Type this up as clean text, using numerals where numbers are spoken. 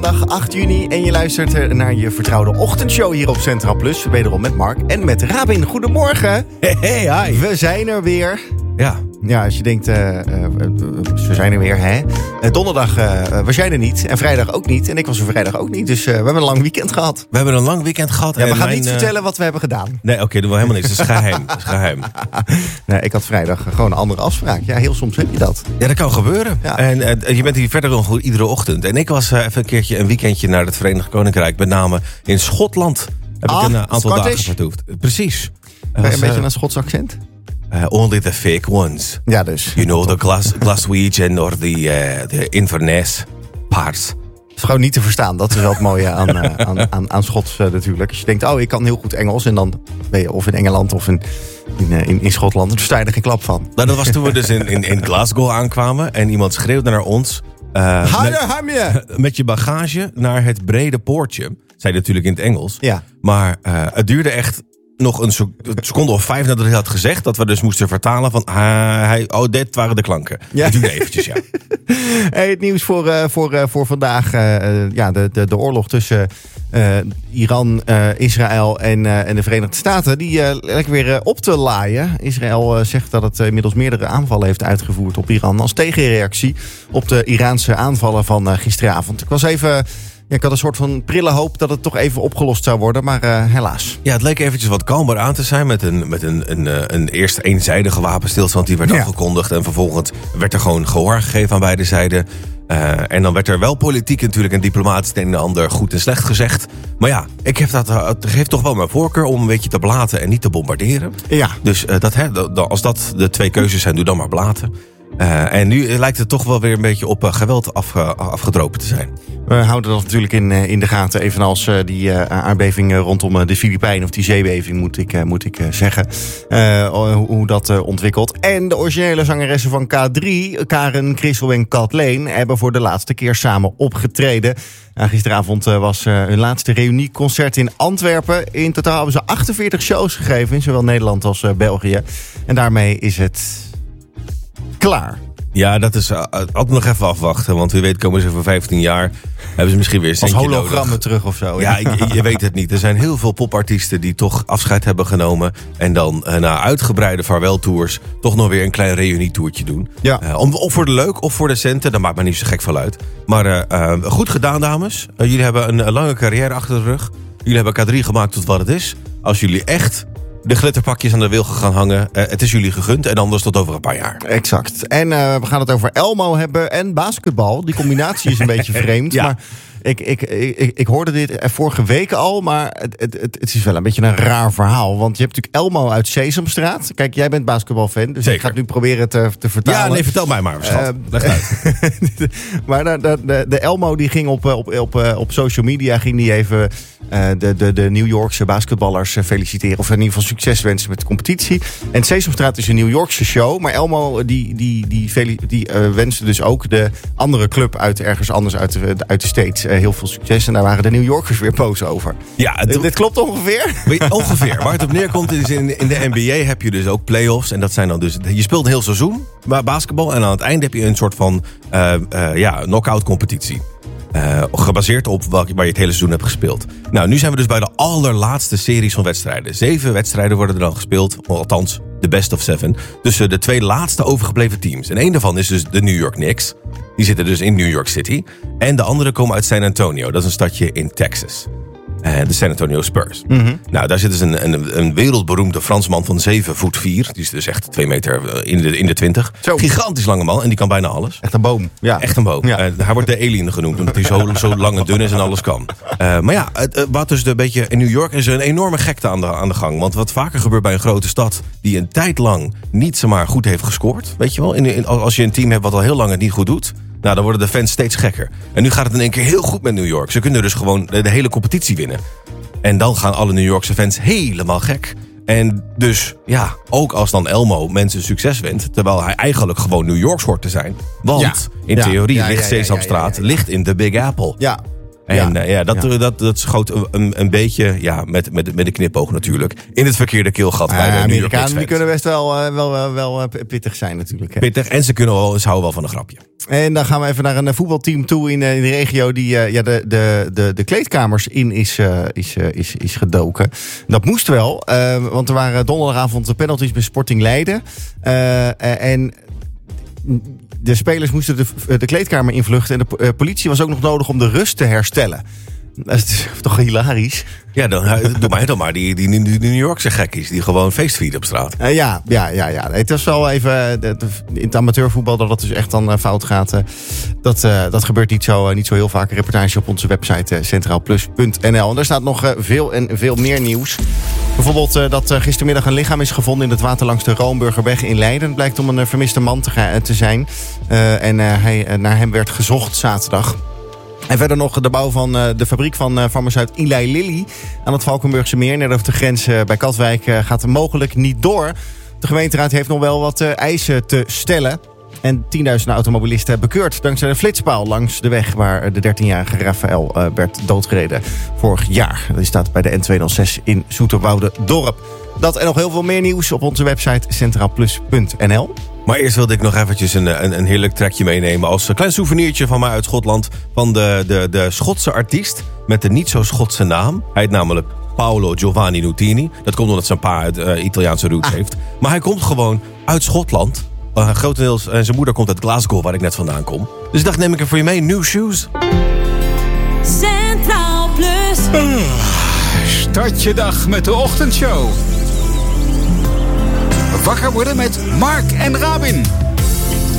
Dag 8 juni en je luistert naar je vertrouwde ochtendshow hier op Centraal Plus. Wederom met Mark en met Rabin. Goedemorgen. Hey, hi. We zijn er weer. Ja, als je denkt, we zijn er weer, hè? Donderdag was jij er niet en vrijdag ook niet. En ik was er vrijdag ook niet, dus we hebben een lang weekend gehad. We hebben een lang weekend gehad. Ja, we gaan niet vertellen wat we hebben gedaan. Nee, oké, doen we helemaal niks. Dat is geheim. Nee, ik had vrijdag gewoon een andere afspraak. Ja, heel soms heb je dat. Ja, dat kan gebeuren. Ja. En je bent hier verder nog iedere ochtend. En ik was even een weekendje naar het Verenigd Koninkrijk. Met name in Schotland heb ik een aantal Scottish? dagen vertoefd. Precies. Een beetje een Schots accent? Only the fake ones. Ja, dus. You know, the Glaswegian or the Inverness parts. Het is gewoon niet te verstaan. Dat is wel het mooie aan Schots natuurlijk. Als je denkt, ik kan heel goed Engels. En dan ben je of in Engeland of in Schotland. Dan versta je er geen klap van. Nou, dat was toen we dus in Glasgow aankwamen. En iemand schreeuwde naar ons. Met je bagage naar het brede poortje. Zei natuurlijk in het Engels. Ja. Maar het duurde echt nog een seconde of 5 nadat hij had gezegd. Dat we dus moesten vertalen van... dit waren de klanken. Ja. Het duurde eventjes, ja. Hey, het nieuws voor vandaag. De oorlog tussen Iran, Israël en de Verenigde Staten. Die lijkt weer op te laaien. Israël zegt dat het inmiddels meerdere aanvallen heeft uitgevoerd op Iran. Als tegenreactie op de Iraanse aanvallen van gisteravond. Ik had een soort van prille hoop dat het toch even opgelost zou worden, maar helaas. Ja, het leek eventjes wat kalmer aan te zijn met een eerst eenzijdige wapenstilstand die werd afgekondigd. En vervolgens werd er gewoon gehoor gegeven aan beide zijden. En dan werd er wel politiek natuurlijk en diplomatisch het een en ander goed en slecht gezegd. Maar ja, het geeft toch wel mijn voorkeur om een beetje te blaten en niet te bombarderen. Ja. Dus als dat de twee keuzes zijn, doe dan maar blaten. En nu lijkt het toch wel weer een beetje op geweld afgedropen te zijn. We houden dat natuurlijk in de gaten. Evenals die aardbeving rondom de Filipijnen. Of die zeebeving moet ik zeggen. Hoe dat ontwikkelt. En de originele zangeressen van K3, Karen, Christel en Kathleen, hebben voor de laatste keer samen opgetreden. Gisteravond was hun laatste reunieconcert in Antwerpen. In totaal hebben ze 48 shows gegeven in zowel Nederland als België. En daarmee is het klaar. Ja, dat is ook nog even afwachten. Want wie weet komen ze voor 15 jaar. Hebben ze misschien weer een centje nodig. Als hologrammen terug of zo. Ja, je weet het niet. Er zijn heel veel popartiesten die toch afscheid hebben genomen. En dan na uitgebreide vaarweltours toch nog weer een klein reunietoertje doen. Ja. Of voor de leuk of voor de centen. Dat maakt me niet zo gek van uit. Maar goed gedaan, dames. Jullie hebben een lange carrière achter de rug. Jullie hebben K3 gemaakt tot wat het is. Als jullie echt de glitterpakjes aan de wilgen gaan hangen. Het is jullie gegund en anders tot over een paar jaar. Exact. En we gaan het over Elmo hebben en basketbal. Die combinatie is een beetje vreemd. Ja. Maar ik hoorde dit vorige week al, maar het is wel een beetje een raar verhaal. Want je hebt natuurlijk Elmo uit Sesamstraat. Kijk, jij bent basketbalfan, dus Zeker. ik ga het nu proberen te vertalen. Ja, nee, vertel mij maar, schat. Leg uit. Maar de Elmo die ging op social media ging die even de New Yorkse basketballers feliciteren. Of in ieder geval succes wensen met de competitie. En Sesamstraat is een New Yorkse show. Maar Elmo die wenste dus ook de andere club uit ergens anders uit de States heel veel succes. En daar waren de New Yorkers weer boos over. Ja, dit klopt ongeveer? Ongeveer. Waar het op neerkomt is in de NBA heb je dus ook play-offs. En dat zijn dan dus... Je speelt een heel seizoen basketbal. En aan het eind heb je een soort van knock-out competitie. Gebaseerd op waar je het hele seizoen hebt gespeeld. Nou, nu zijn we dus bij de allerlaatste series van wedstrijden. 7 wedstrijden worden er dan gespeeld. Althans, de best of 7. Tussen de 2 laatste overgebleven teams. En één daarvan is dus de New York Knicks. Die zitten dus in New York City. En de andere komen uit San Antonio. Dat is een stadje in Texas. De San Antonio Spurs. Mm-hmm. Nou, daar zit dus een wereldberoemde Fransman van 7'4". Die is dus echt 2 meter in de 20. Zo. Gigantisch lange man en die kan bijna alles. Echt een boom. Ja. Echt een boom. Ja. Hij wordt de alien genoemd, omdat hij zo lang en dun is en alles kan. Maar ja, wat dus een beetje in New York is een enorme gekte aan de gang. Want wat vaker gebeurt bij een grote stad die een tijd lang niet zomaar goed heeft gescoord. Weet je wel, als je een team hebt wat al heel lang het niet goed doet. Nou, dan worden de fans steeds gekker. En nu gaat het in één keer heel goed met New York. Ze kunnen dus gewoon de hele competitie winnen. En dan gaan alle New Yorkse fans helemaal gek. En dus, ja, ook als dan Elmo mensen succes wint, terwijl hij eigenlijk gewoon New Yorks hoort te zijn. Want in theorie ligt Sesamstraat ligt in de Big Apple. Ja. En dat schoot een beetje, met de knipoog natuurlijk, in het verkeerde keelgat. Bij de Amerikanen die kunnen best wel pittig zijn natuurlijk. Hè. Pittig, en ze houden wel van een grapje. En dan gaan we even naar een voetbalteam toe in de regio die de kleedkamers in is gedoken. Dat moest wel, want er waren donderdagavond penalties bij Sporting Leiden. En de spelers moesten de kleedkamer invluchten. En de politie was ook nog nodig om de rust te herstellen. Dat is toch hilarisch? Ja, doe mij dan maar die New Yorkse gekkies die gewoon feestvieren op straat. Ja. Het was wel even in het amateurvoetbal dat het dus echt dan fout gaat. Dat gebeurt niet zo heel vaak. Een reportage op onze website centraalplus.nl. En daar staat nog veel en veel meer nieuws. Bijvoorbeeld dat gistermiddag een lichaam is gevonden in het water langs de Roomburgerweg in Leiden. Het blijkt om een vermiste man te zijn. Naar hem werd gezocht zaterdag. En verder nog de bouw van de fabriek van farmaceut Eli Lilly aan het Valkenburgse Meer. Net over de grens bij Katwijk gaat mogelijk niet door. De gemeenteraad heeft nog wel wat eisen te stellen. En 10.000 automobilisten bekeurd dankzij de flitspaal langs de weg waar de 13-jarige Rafael werd doodgereden vorig jaar. Die staat bij de N206 in Zoeterwoude-dorp. Dat en nog heel veel meer nieuws op onze website centraalplus.nl. Maar eerst wilde ik nog eventjes een heerlijk trekje meenemen als een klein souvenirtje van mij uit Schotland. Van de Schotse artiest met de niet zo Schotse naam. Hij heet namelijk Paolo Giovanni Nutini. Dat komt omdat zijn pa uit Italiaanse roots heeft. Maar hij komt gewoon uit Schotland. Grotendeels, en zijn moeder komt uit Glasgow, waar ik net vandaan kom. Dus ik dacht, neem ik er voor je mee. New Shoes. Centraal Plus. Start je dag met de ochtendshow. Wakker worden met Mark en Rabin.